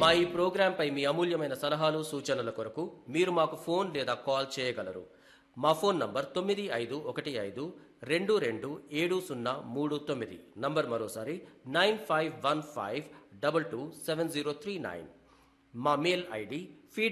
మా ఈ ప్రోగ్రాంపై మీ అమూల్యమైన సలహాలు సూచనల కొరకు మీరు మాకు ఫోన్ లేదా కాల్ చేయగలరు. మా ఫోన్ నంబర్ 9515227039. నంబర్ మరోసారి 9515227039. మా మెయిల్ ఐడి